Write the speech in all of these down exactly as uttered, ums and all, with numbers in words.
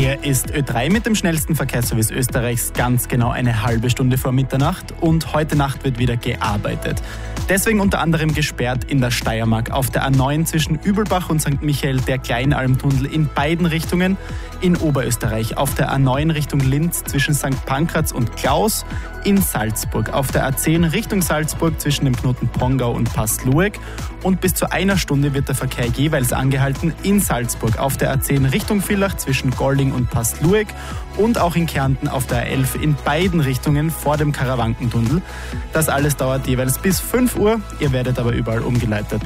Hier ist Ö drei mit dem schnellsten Verkehrsservice Österreichs ganz genau eine halbe Stunde vor Mitternacht und heute Nacht wird wieder gearbeitet. Deswegen unter anderem gesperrt in der Steiermark auf der A neun zwischen Übelbach und Sankt Michael der Kleinalmtunnel in beiden Richtungen, in Oberösterreich auf der A neun Richtung Linz zwischen Sankt Pankraz und Klaus, in Salzburg auf der A zehn Richtung Salzburg zwischen dem Knoten Pongau und Pastlueck und bis zu einer Stunde wird der Verkehr jeweils angehalten in Salzburg auf der A zehn Richtung Villach zwischen Golding und Pastlueck und auch in Kärnten auf der A elf in beiden Richtungen vor dem Karawankentunnel. Das alles dauert jeweils bis fünf Uhr, ihr werdet aber überall umgeleitet.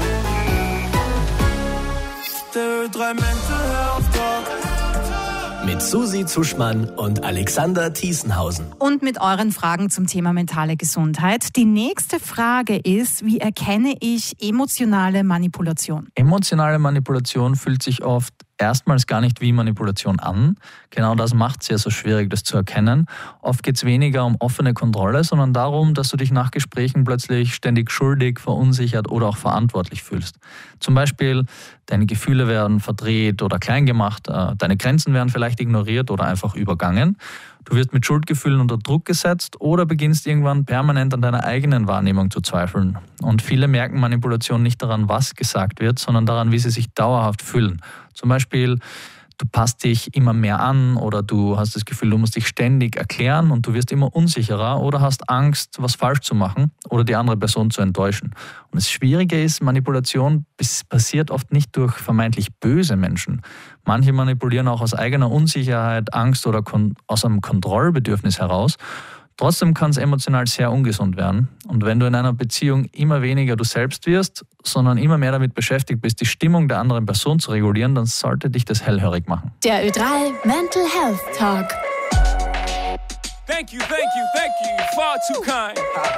Mit Susi Zuschmann und Alexander Thiesenhausen. Und mit euren Fragen zum Thema mentale Gesundheit. Die nächste Frage ist, wie erkenne ich emotionale Manipulation? Emotionale Manipulation fühlt sich oft erstmals gar nicht wie Manipulation an. Genau das macht es ja so schwierig, das zu erkennen. Oft geht es weniger um offene Kontrolle, sondern darum, dass du dich nach Gesprächen plötzlich ständig schuldig, verunsichert oder auch verantwortlich fühlst. Zum Beispiel, deine Gefühle werden verdreht oder klein gemacht, deine Grenzen werden vielleicht ignoriert oder einfach übergangen. Du wirst mit Schuldgefühlen unter Druck gesetzt oder beginnst irgendwann permanent an deiner eigenen Wahrnehmung zu zweifeln. Und viele merken Manipulation nicht daran, was gesagt wird, sondern daran, wie sie sich dauerhaft fühlen. Zum Beispiel, du passt dich immer mehr an oder du hast das Gefühl, du musst dich ständig erklären und du wirst immer unsicherer oder hast Angst, was falsch zu machen oder die andere Person zu enttäuschen. Und das Schwierige ist, Manipulation passiert oft nicht durch vermeintlich böse Menschen. Manche manipulieren auch aus eigener Unsicherheit, Angst oder kon- aus einem Kontrollbedürfnis heraus. Trotzdem kann es emotional sehr ungesund werden. Und wenn du in einer Beziehung immer weniger du selbst wirst, sondern immer mehr damit beschäftigt bist, die Stimmung der anderen Person zu regulieren, dann sollte dich das hellhörig machen. Der Ö drei Mental Health Talk. Thank you, thank you, thank you. Far too kind.